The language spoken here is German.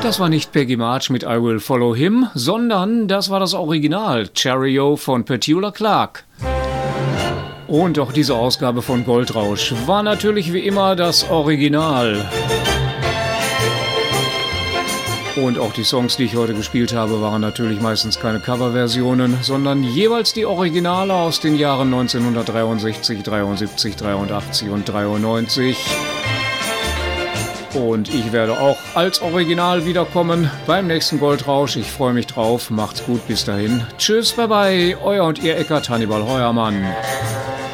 Das war nicht Peggy March mit I Will Follow Him, sondern das war das Original, Cherry-O von Petula Clark. Und auch diese Ausgabe von Goldrausch war natürlich wie immer das Original. Und auch die Songs, die ich heute gespielt habe, waren natürlich meistens keine Coverversionen, sondern jeweils die Originale aus den Jahren 1963, 73, 83 und 93. Und ich werde auch als Original wiederkommen beim nächsten Goldrausch. Ich freue mich drauf. Macht's gut, bis dahin. Tschüss, bye bye. Euer und ihr Eckart Hannibal Heuermann.